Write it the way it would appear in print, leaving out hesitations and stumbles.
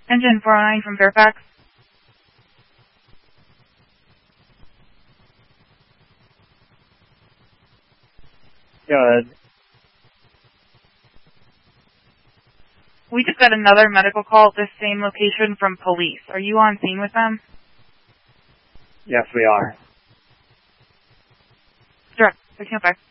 Engine 409 from Fairfax. Good. We just got another medical call at this same location from police. Are you on scene with them? Yes, we are. Direct. 1605.